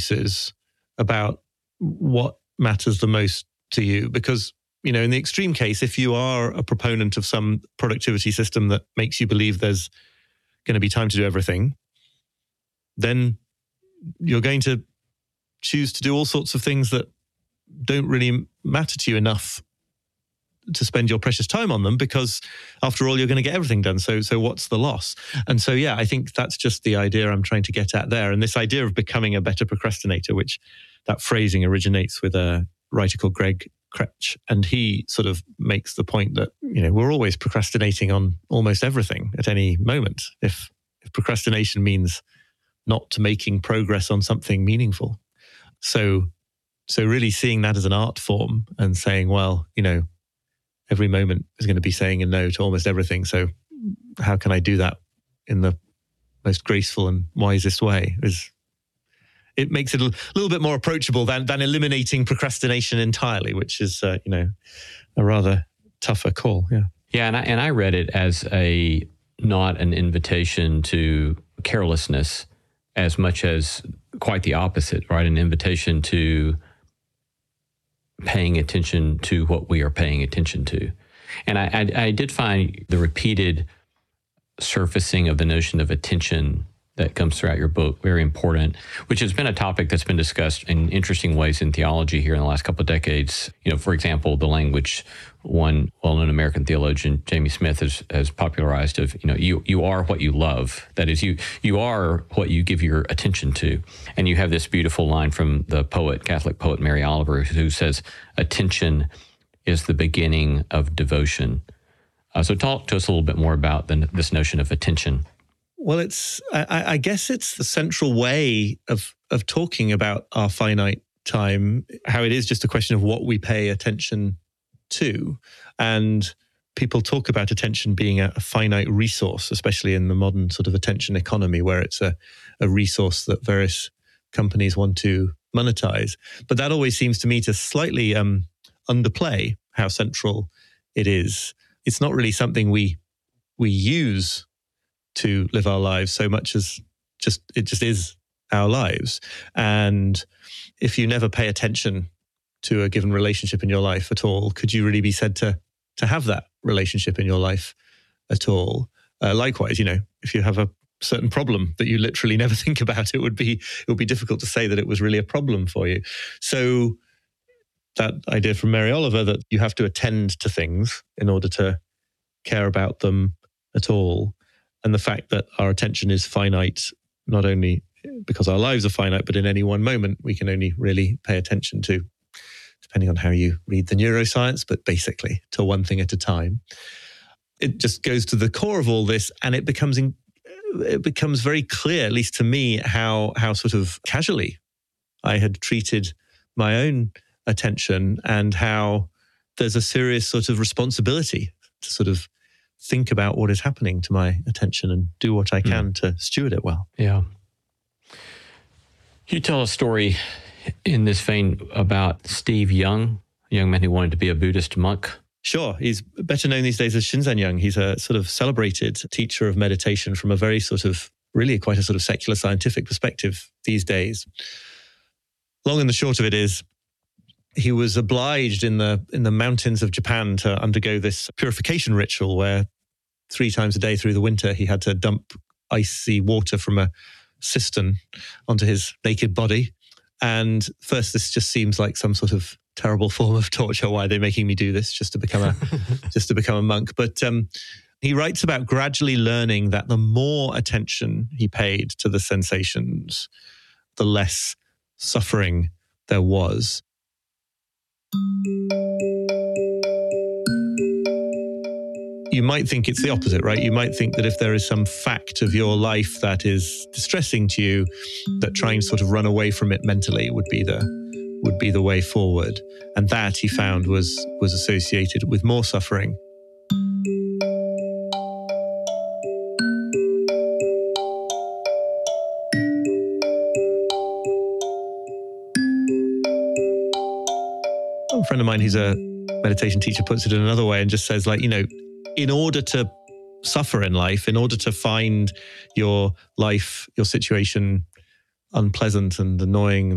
choices about what matters the most to you. Because, you know, in the extreme case, if you are a proponent of some productivity system that makes you believe there's going to be time to do everything, then you're going to choose to do all sorts of things that don't really matter to you enough to spend your precious time on them, because after all, you're going to get everything done. So what's the loss? And so, yeah, I think that's just the idea I'm trying to get at there. And this idea of becoming a better procrastinator, which that phrasing originates with a writer called Greg Kretsch. And he sort of makes the point that, you know, we're always procrastinating on almost everything at any moment. If procrastination means not making progress on something meaningful. So really seeing that as an art form and saying, well, you know, every moment is going to be saying a no to almost everything. So how can I do that in the most graceful and wisest way? It makes it a little bit more approachable than eliminating procrastination entirely, which is, you know, a rather tougher call. Yeah. Yeah. And I read it as not an invitation to carelessness as much as quite the opposite, right? An invitation to paying attention to what we are paying attention to. And I did find the repeated surfacing of the notion of attention that comes throughout your book very important, which has been a topic that's been discussed in interesting ways in theology here in the last couple of decades. You know, for example, the language one well-known American theologian, Jamie Smith, has popularized of, you know, you are what you love. That is, you are what you give your attention to. And you have this beautiful line from the Catholic poet Mary Oliver, who says, attention is the beginning of devotion. So talk to us a little bit more about this notion of attention. Well, I guess it's the central way of talking about our finite time, how it is just a question of what we pay attention to. And people talk about attention being a finite resource, especially in the modern sort of attention economy, where it's a resource that various companies want to monetize. But that always seems to me to slightly underplay how central it is. It's not really something we use to live our lives so much as it just is our lives. And if you never pay attention to a given relationship in your life at all, could you really be said to have that relationship in your life at all? Likewise, you know, if you have a certain problem that you literally never think about, it would be difficult to say that it was really a problem for you. So that idea from Mary Oliver that you have to attend to things in order to care about them at all, and the fact that our attention is finite, not only because our lives are finite, but in any one moment we can only really pay attention to, depending on how you read the neuroscience, but basically to one thing at a time. It just goes to the core of all this, and it becomes very clear, at least to me, how sort of casually I had treated my own attention, and how there's a serious sort of responsibility to sort of think about what is happening to my attention and do what I can to steward it well. Yeah. You tell a story in this vein about Steve Young, a young man who wanted to be a Buddhist monk. Sure. He's better known these days as Shinzen Young. He's a sort of celebrated teacher of meditation from a very sort of, really quite a sort of secular scientific perspective these days. Long and the short of it is, he was obliged in the mountains of Japan to undergo this purification ritual where 3 times a day through the winter he had to dump icy water from a cistern onto his naked body. And first, this just seems like some sort of terrible form of torture. Why are they making me do this just to become a monk? But he writes about gradually learning that the more attention he paid to the sensations, the less suffering there was. You might think it's the opposite, right? You might think that if there is some fact of your life that is distressing to you, that trying to sort of run away from it mentally would be the way forward. And that, he found, was associated with more suffering. A friend of mine who's a meditation teacher puts it in another way and just says, like, you know, in order to suffer in life, in order to find your life, your situation unpleasant and annoying